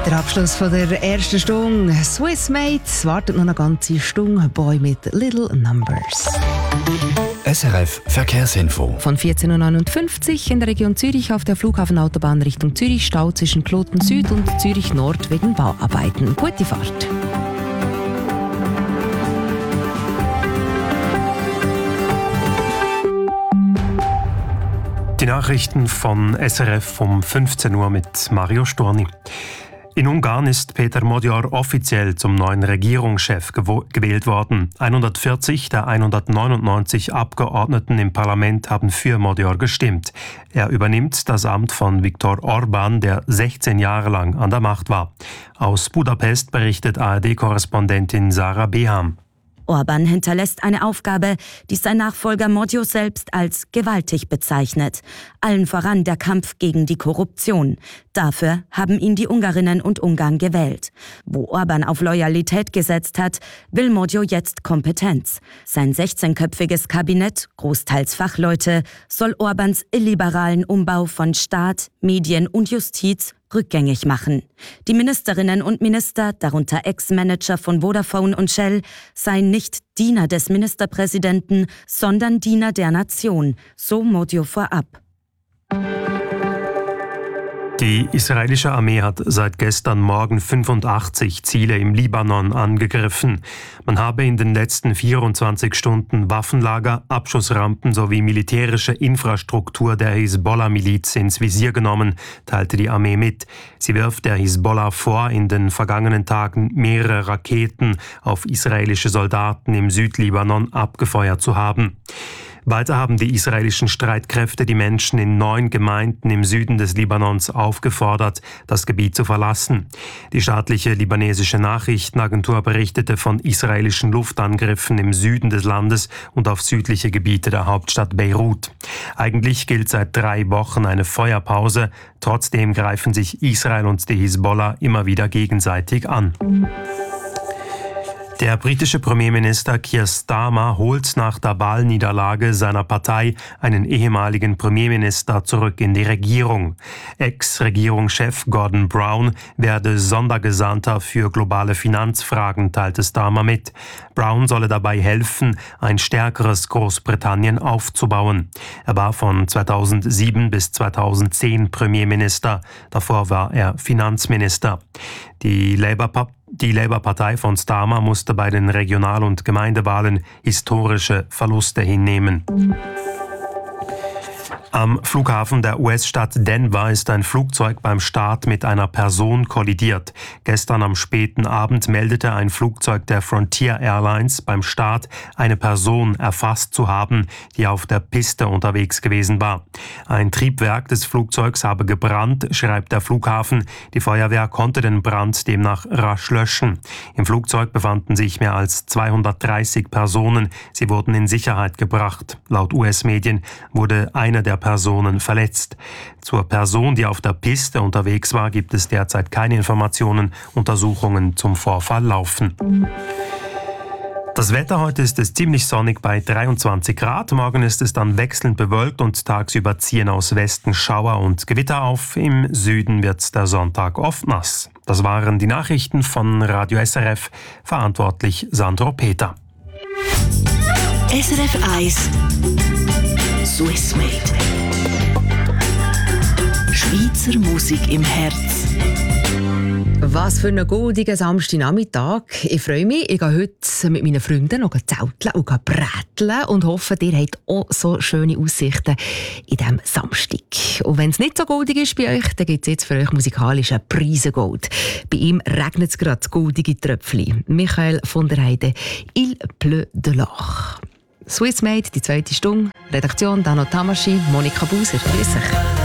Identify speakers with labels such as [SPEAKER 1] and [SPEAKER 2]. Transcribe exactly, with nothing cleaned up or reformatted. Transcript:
[SPEAKER 1] Der Abschluss von der ersten Stunde. Swiss Made wartet noch eine ganze Stunde. Boy mit Little Numbers.
[SPEAKER 2] S R F Verkehrsinfo.
[SPEAKER 1] Von vierzehn Uhr neunundfünfzig in der Region Zürich auf der Flughafenautobahn Richtung Zürich Stau zwischen Kloten Süd und Zürich Nord wegen Bauarbeiten. Gute Fahrt.
[SPEAKER 3] Die Nachrichten von S R F um fünfzehn Uhr mit Mario Storni. In Ungarn ist Peter Magyar offiziell zum neuen Regierungschef gewo- gewählt worden. hundertvierzig der hundertneunundneunzig Abgeordneten im Parlament haben für Magyar gestimmt. Er übernimmt das Amt von Viktor Orbán, der sechzehn Jahre lang an der Macht war. Aus Budapest berichtet A R D-Korrespondentin Sarah Beham.
[SPEAKER 4] Orbán hinterlässt eine Aufgabe, die sein Nachfolger Magyar selbst als gewaltig bezeichnet. Allen voran der Kampf gegen die Korruption. Dafür haben ihn die Ungarinnen und Ungarn gewählt. Wo Orbán auf Loyalität gesetzt hat, will Magyar jetzt Kompetenz. Sein sechzehnköpfiges Kabinett, großteils Fachleute, soll Orbáns illiberalen Umbau von Staat, Medien und Justiz rückgängig machen. Die Ministerinnen und Minister, darunter Ex-Manager von Vodafone und Shell, seien nicht Diener des Ministerpräsidenten, sondern Diener der Nation, so Magyar vorab.
[SPEAKER 3] Die israelische Armee hat seit gestern Morgen fünfundachtzig Ziele im Libanon angegriffen. Man habe in den letzten vierundzwanzig Stunden Waffenlager, Abschussrampen sowie militärische Infrastruktur der Hisbollah-Miliz ins Visier genommen, teilte die Armee mit. Sie wirft der Hisbollah vor, in den vergangenen Tagen mehrere Raketen auf israelische Soldaten im Südlibanon abgefeuert zu haben. Weiter haben die israelischen Streitkräfte die Menschen in neun Gemeinden im Süden des Libanons aufgefordert, das Gebiet zu verlassen. Die staatliche libanesische Nachrichtenagentur berichtete von israelischen Luftangriffen im Süden des Landes und auf südliche Gebiete der Hauptstadt Beirut. Eigentlich gilt seit drei Wochen eine Feuerpause. Trotzdem greifen sich Israel und die Hisbollah immer wieder gegenseitig an. Der britische Premierminister Keir Starmer holt nach der Wahlniederlage seiner Partei einen ehemaligen Premierminister zurück in die Regierung. Ex-Regierungschef Gordon Brown werde Sondergesandter für globale Finanzfragen, teilte Starmer mit. Brown solle dabei helfen, ein stärkeres Großbritannien aufzubauen. Er war von zweitausendsieben bis zweitausendzehn Premierminister. Davor war er Finanzminister. Die Labour Die Labour-Partei von Starmer musste bei den Regional- und Gemeindewahlen historische Verluste hinnehmen. Am Flughafen der U S-Stadt Denver ist ein Flugzeug beim Start mit einer Person kollidiert. Gestern am späten Abend meldete ein Flugzeug der Frontier Airlines beim Start eine Person erfasst zu haben, die auf der Piste unterwegs gewesen war. Ein Triebwerk des Flugzeugs habe gebrannt, schreibt der Flughafen. Die Feuerwehr konnte den Brand demnach rasch löschen. Im Flugzeug befanden sich mehr als zweihundertdreißig Personen. Sie wurden in Sicherheit gebracht. Laut U S-Medien wurde eine der Personen verletzt. Zur Person, die auf der Piste unterwegs war, gibt es derzeit keine Informationen. Untersuchungen zum Vorfall laufen. Das Wetter heute ist es ziemlich sonnig bei dreiundzwanzig Grad. Morgen ist es dann wechselnd bewölkt und tagsüber ziehen aus Westen Schauer und Gewitter auf. Im Süden wird der Sonntag oft nass. Das waren die Nachrichten von Radio S R F. Verantwortlich Sandro Peter.
[SPEAKER 5] S R F eins Swiss Made. Schweizer Musik im Herz.
[SPEAKER 1] Was für ein goldiger Samstagnachmittag. Ich freue mich. Ich gehe heute mit meinen Freunden noch zelteln und bräteln und hoffe, ihr habt auch so schöne Aussichten in diesem Samstag. Und wenn es nicht so goldig ist bei euch, dann gibt es jetzt für euch musikalischen Preisengold. Bei ihm regnet es gerade goldige Tröpfchen. Michael von der Heide, Il pleut de l'or. Swiss Made, die zweite Stunde. Redaktion Dano Tamaschi, Monika Buser. Grüß euch.